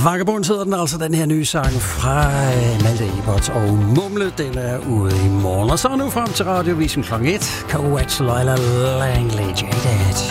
Vagabond hedder den altså, den her nye sang fra Malte Ebert og Mumle. Den er ude i morgen. Og så nu frem til radiovisen kl. 1. Coates, Loyola, Langley, Jaded.